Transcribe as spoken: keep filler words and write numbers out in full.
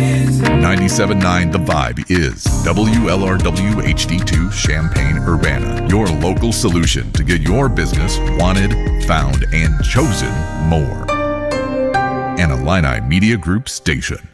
ninety-seven point nine The Vibe is W L R W H D two Champaign-Urbana, your local solution to get your business wanted, found, and chosen more. An Illini Media Group station.